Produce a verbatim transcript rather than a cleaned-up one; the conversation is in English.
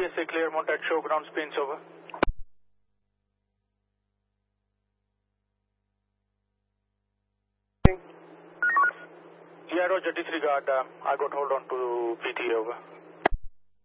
S A Clearmont at showground spins over. Yeah, Roger, disregard. Uh, I got hold on to P T over.